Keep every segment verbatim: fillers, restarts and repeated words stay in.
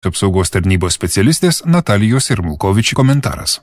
Apsaugos tarnybos specialistės Natalijos Irmulkovič komentaras.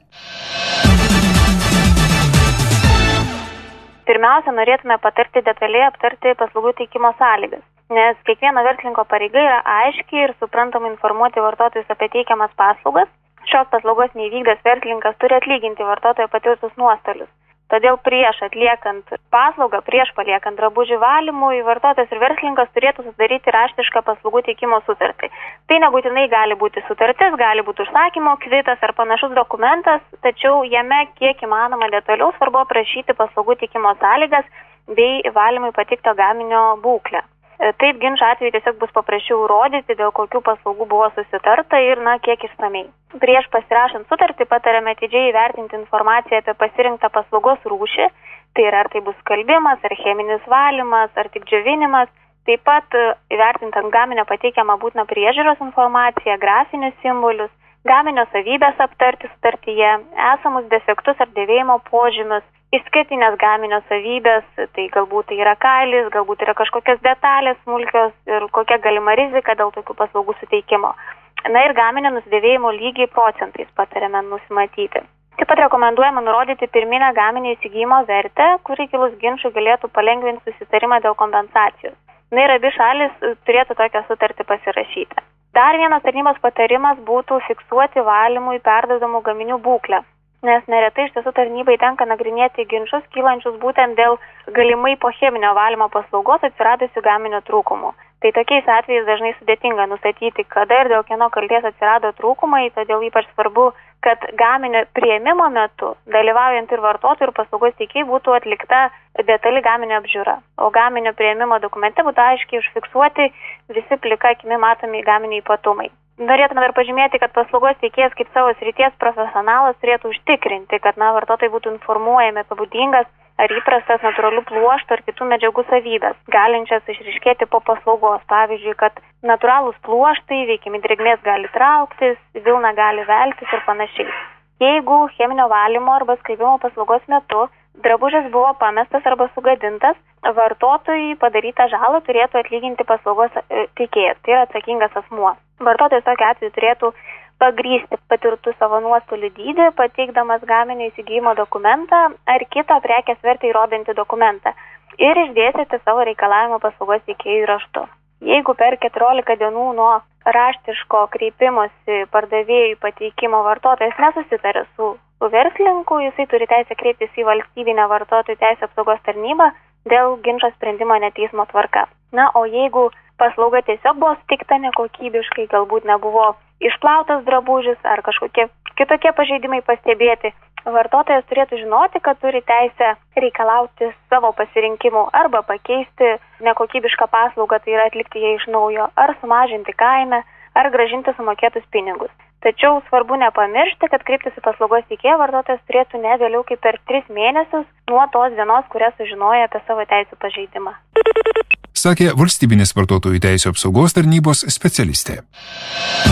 Pirmiausia, norėtume patarti detaliai aptarti paslaugų teikimo sąlygas, nes kiekvieno verslininko pareiga yra aiškiai ir suprantamai informuoti vartotojus apie teikiamas paslaugas. Šios paslaugos neįvykdęs verslininkas turi atlyginti vartotojo patirtus nuostolius. Todėl prieš atliekant paslaugą, prieš paliekant drabužių valymui, vartotojas ir verslininkas turėtų sudaryti raštišką paslaugų teikimo sutartį. Tai nebūtinai gali būti sutartis, gali būti užsakymo kvitas ar panašus dokumentas, tačiau jame kiek įmanoma detaliau svarbu aprašyti paslaugų teikimo sąlygas bei valymui pateikto gaminio būklę. Taip ginčo atveju tiesiog bus paprasčiau įrodyti, dėl kokių paslaugų buvo susitarta ir, na, kiek išsamiai. Prieš pasirašant sutartį patariame atidžiai įvertinti informaciją apie pasirinktą paslaugos rūšį, tai yra ar tai bus skalbimas, ar cheminis valymas, ar tik džiovinimas, taip pat įvertinti ant gaminio pateikiamą būtiną priežiūros informaciją, grafinius simbolius, gaminio savybės aptarti sutartyje, esamus defektus ar dėvėjimo požymius, išskirtinės gaminio savybės, tai galbūt tai yra kailis, galbūt yra kažkokios detalės smulkios ir kokia galima rizika dėl tokių paslaugų suteikimo. Na ir gaminio nusidėvėjimo lygiai procentais patariame nusimatyti. Taip pat rekomenduojama nurodyti pirminę gaminio įsigijimo vertę, kuri kilus ginčų galėtų palengvinti susitarimą dėl kompensacijos. Na ir abi šalis turėtų tokią sutartį pasirašyti. Dar vienas tarnybos patarimas būtų fiksuoti valymui perduodamų gaminių būklę, nes neretai iš tiesų tarnybai tenka nagrinėti ginčus kylančius būtent dėl galimai po cheminio valymo paslaugos atsiradusių gaminio trūkumų. Tai tokiais atvejais dažnai sudėtinga nustatyti, kada ir dėl kieno kaltės atsirado trūkumai, todėl ypač svarbu, kad gaminio priėmimo metu, dalyvaujant ir vartotojų ir paslaugos teikėjai, būtų atlikta detali gaminio apžiūra, o gaminio priėmimo dokumente būtų aiškiai užfiksuoti visi plika akimi matomi gaminio ypatumai. Norėtume dar pažymėti, kad paslaugos teikėjas kaip savo srities profesionalas turėtų užtikrinti, kad na, vartotojai būtų informuojami apie būdingas ar įprastas natūralių pluoštų ar kitų medžiagų savybės, galinčias išryškėti po paslaugos. Pavyzdžiui, kad natūralūs pluoštai veikiami drėgmės gali trauktis, vilna gali veltis ir panašiai. Jeigu cheminio valymo arba skalbimo paslaugos metu drabužis buvo pamestas arba sugadintas, vartotojui padarytą žalą turėtų atlyginti paslaugos teikėjas, tai yra atsakingas asmuo. Vartotojas tokiu atveju turėtų pagrįsti patirtų savo nuostolių dydį, pateikdamas gaminio įsigijimo dokumentą ar kitą prekės vertę įrodantį dokumentą ir išdėstyti savo reikalavimą paslaugos teikėjui raštu. Jeigu per keturiolika dienų nuo raštiško kreipimosi pardavėjui pateikimo vartotojas nesusitarė su verslininku, jisai turi teisę kreiptis į valstybinę vartotojų teisių apsaugos tarnybą dėl ginčo sprendimo ne teismo tvarka. Na, o jeigu paslauga tiesiog buvo suteikta nekokybiškai, galbūt nebuvo išplautas drabužis ar kažkokie kitokie pažeidimai pastebėti, vartotojas turėtų žinoti, kad turi teisę reikalauti savo pasirinkimų arba pakeisti nekokybišką paslaugą, tai yra atlikti ją iš naujo, ar sumažinti kainą, ar grąžinti sumokėtus pinigus. Tačiau svarbu nepamiršti, kad kreiptis į paslaugos teikėją vartotojas turėtų ne vėliau kaip per tris mėnesius nuo tos dienos, kurią sužinojo apie savo teisių pažeidimą. Sakė valstybinės vartotojų teisių apsaugos tarnybos specialistė.